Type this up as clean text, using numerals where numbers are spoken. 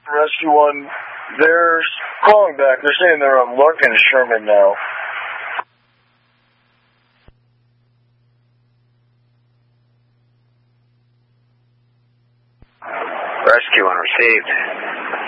Rescue 1, they're calling back. They're saying they're on Lark and Sherman now. Rescue 1 received.